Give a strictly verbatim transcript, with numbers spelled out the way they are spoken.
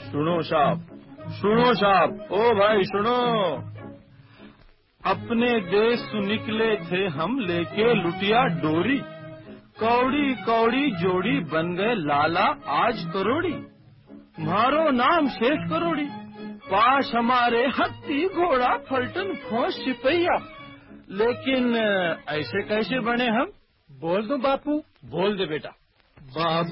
सुनो साहब, सुनो साहब, ओ भाई सुनो। अपने देश से निकले थे हम लेके लुटिया डोरी, कौड़ी कौड़ी जोड़ी बन गए लाला आज करोड़ी। मारो नाम शेष करोड़ी, पास हमारे हत्ती घोड़ा फलटन फौज सिपहिया। लेकिन ऐसे कैसे बने हम? बोल दो बापू। बोल दे बेटा। बाप